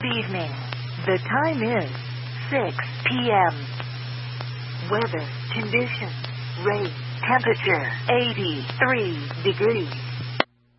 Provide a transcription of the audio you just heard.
evening. The time is 6 p.m. Weather conditions. Rain. Temperature 83 degrees.